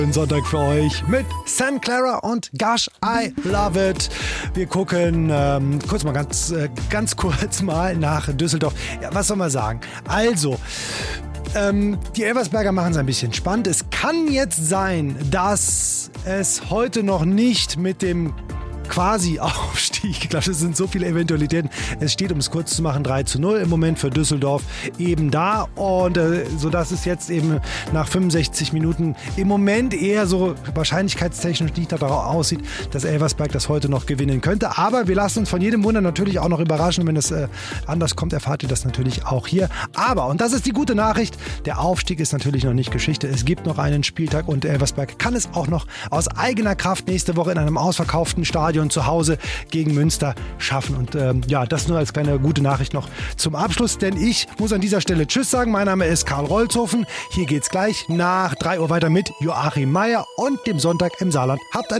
Sonntag für euch mit St. Clara und Gosh, I Love It. Wir gucken ganz kurz mal nach Düsseldorf. Ja, was soll man sagen? Also, die Elversberger machen es ein bisschen spannend. Es kann jetzt sein, dass es heute noch nicht mit dem quasi Aufstieg. Ich glaube, es sind so viele Eventualitäten. Es steht, um es kurz zu machen, 3:0 im Moment für Düsseldorf eben da. Und sodass es jetzt eben nach 65 Minuten im Moment eher so wahrscheinlichkeitstechnisch nicht darauf aussieht, dass Elversberg das heute noch gewinnen könnte. Aber wir lassen uns von jedem Wunder natürlich auch noch überraschen. Wenn es anders kommt, erfahrt ihr das natürlich auch hier. Aber, und das ist die gute Nachricht, der Aufstieg ist natürlich noch nicht Geschichte. Es gibt noch einen Spieltag und Elversberg kann es auch noch aus eigener Kraft nächste Woche in einem ausverkauften Stadion zu Hause gegen Münster schaffen. Und das nur als kleine gute Nachricht noch zum Abschluss, denn ich muss an dieser Stelle Tschüss sagen. Mein Name ist Karl Rolzhofen. Hier geht's gleich nach 3 Uhr weiter mit Joachim Meier und dem Sonntag im Saarland. Habt eine